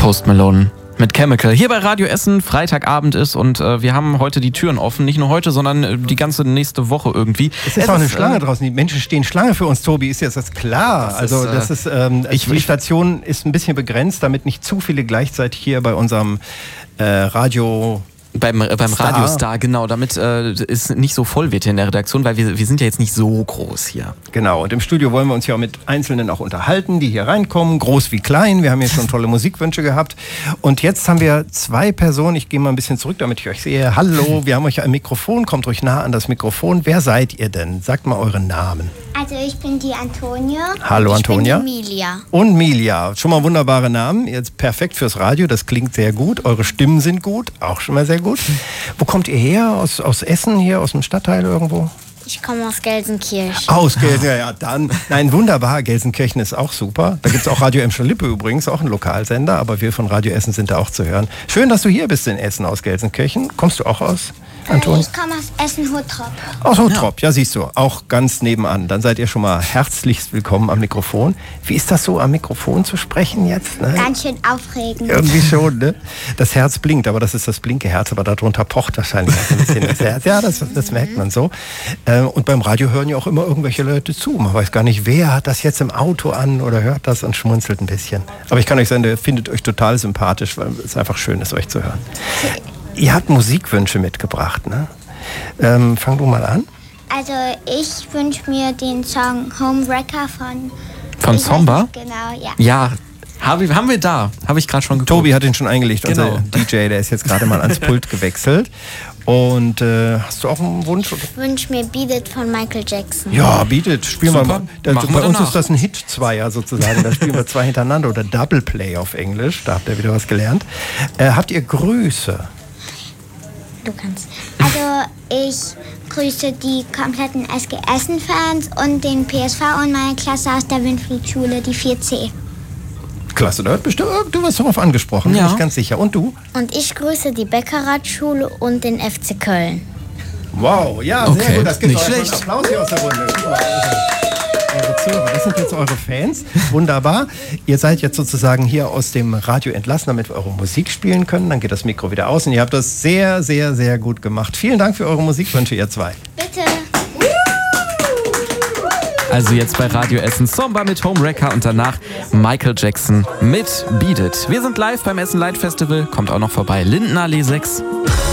Post Malone mit Chemical. Hier bei Radio Essen, Freitagabend ist und wir haben heute die Türen offen. Nicht nur heute, sondern die ganze nächste Woche irgendwie. Es ist auch eine Schlange draußen. Die Menschen stehen Schlange für uns, Tobi. Ist jetzt das klar? Die Station ist ein bisschen begrenzt, damit nicht zu viele gleichzeitig hier bei unserem Radio... Beim Radiostar, genau, damit es nicht so voll wird hier in der Redaktion, weil wir sind ja jetzt nicht so groß hier. Genau, und im Studio wollen wir uns ja mit Einzelnen auch unterhalten, die hier reinkommen, groß wie klein. Wir haben hier schon tolle Musikwünsche gehabt. Und jetzt haben wir zwei Personen, ich gehe mal ein bisschen zurück, damit ich euch sehe. Hallo, wir haben euch ein Mikrofon, kommt ruhig nah an das Mikrofon. Wer seid ihr denn? Sagt mal euren Namen. Also ich bin die Antonia. Hallo Antonia. Ich bin die Milia. Und Milia, schon mal wunderbare Namen, jetzt perfekt fürs Radio, das klingt sehr gut. Eure Stimmen sind gut, auch schon mal sehr gut. Wo kommt ihr her? Aus Essen hier, aus dem Stadtteil irgendwo? Ich komme aus Gelsenkirchen. Aus Gelsenkirchen, ja dann. Nein, wunderbar, Gelsenkirchen ist auch super. Da gibt es auch Radio Emscher-Lippe übrigens, auch ein Lokalsender, aber wir von Radio Essen sind da auch zu hören. Schön, dass du hier bist in Essen aus Gelsenkirchen. Kommst du auch aus, Antonia? Ich komme aus Essen-Hottrop. Aus Hottrop, ja siehst du, auch ganz nebenan. Dann seid ihr schon mal herzlichst willkommen am Mikrofon. Wie ist das so, am Mikrofon zu sprechen jetzt? Ne? Ganz schön aufregend. Irgendwie schon, ne? Das Herz blinkt, aber das ist das blinke Herz, aber darunter pocht wahrscheinlich ein bisschen das Herz. Ja, das merkt man so. Und beim Radio hören ja auch immer irgendwelche Leute zu. Man weiß gar nicht, wer hat das jetzt im Auto an oder hört das und schmunzelt ein bisschen. Aber ich kann euch sagen, der findet euch total sympathisch, weil es einfach schön ist, euch zu hören. Ihr habt Musikwünsche mitgebracht, ne? Fang du mal an. Also ich wünsche mir den Song Homewrecker von Zomba? Genau, ja. Ja, haben wir da. Habe ich gerade schon geguckt. Tobi hat ihn schon eingelegt, genau. Unser DJ, der ist jetzt gerade mal ans Pult gewechselt. Und hast du auch einen Wunsch? Ich wünsche mir Beat It von Michael Jackson. Ja, Beat It, spielen wir mal. Bei uns danach. ist das ein Hit-Zweier sozusagen. Da spielen wir zwei hintereinander oder Double Play auf Englisch. Da habt ihr wieder was gelernt. Habt ihr Grüße? Du kannst. Also ich grüße die kompletten SG Essen-Fans und den PSV und meine Klasse aus der Winfried-Schule, die 4C. Klasse, da hat bestimmt irgendwas darauf angesprochen, bin ich ganz sicher. Und du? Und ich grüße die Beckerath-Schule und den FC Köln. Wow, ja, Okay, sehr gut. Das gibt nicht doch einen schlecht. Applaus hier aus der Runde. Eure Zuhörer, das sind jetzt eure Fans. Wunderbar. Ihr seid jetzt sozusagen hier aus dem Radio entlassen, damit wir eure Musik spielen können. Dann geht das Mikro wieder aus und ihr habt das sehr, sehr, sehr gut gemacht. Vielen Dank für eure Musikwünsche, ihr zwei. Bitte. Also jetzt bei Radio Essen Zomba mit Homewrecker und danach Michael Jackson mit Beat It. Wir sind live beim Essen Light Festival. Kommt auch noch vorbei. Lindenallee 6.